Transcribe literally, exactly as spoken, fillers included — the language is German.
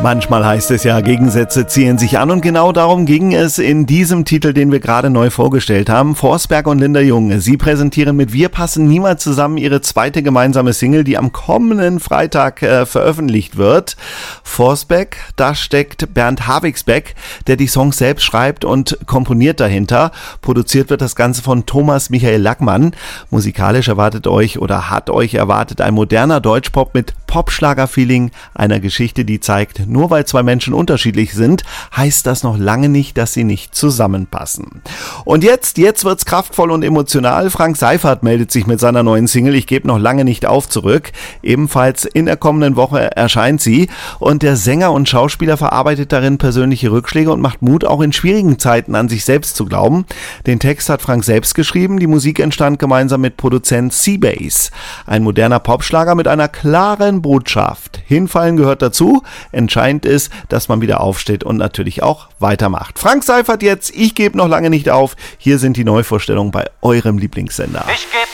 Manchmal heißt es ja, Gegensätze ziehen sich an und genau darum ging es in diesem Titel, den wir gerade neu vorgestellt haben. Forsberg und Linda Jung, sie präsentieren mit Wir passen niemals zusammen ihre zweite gemeinsame Single, die am kommenden Freitag äh, veröffentlicht wird. Forsberg, da steckt Bernd Havigsbeck, der die Songs selbst schreibt und komponiert dahinter. Produziert wird das Ganze von Thomas Michael Lackmann. Musikalisch erwartet euch oder hat euch erwartet ein moderner Deutschpop mit Popschlager-Feeling, einer Geschichte, die zeigt, nur weil zwei Menschen unterschiedlich sind, heißt das noch lange nicht, dass sie nicht zusammenpassen. Und jetzt, jetzt wird's kraftvoll und emotional. Frank Seiffert meldet sich mit seiner neuen Single Ich gebe noch lange nicht auf zurück. Ebenfalls in der kommenden Woche erscheint sie und der Sänger und Schauspieler verarbeitet darin persönliche Rückschläge und macht Mut, auch in schwierigen Zeiten an sich selbst zu glauben. Den Text hat Frank selbst geschrieben, die Musik entstand gemeinsam mit Produzent Seabase. Ein moderner Popschlager mit einer klaren Botschaft. Hinfallen gehört dazu. Entscheidend ist, dass man wieder aufsteht und natürlich auch weitermacht. Frank Seiffert jetzt, ich gebe noch lange nicht auf. Hier sind die Neuvorstellungen bei eurem Lieblingssender. Ich geb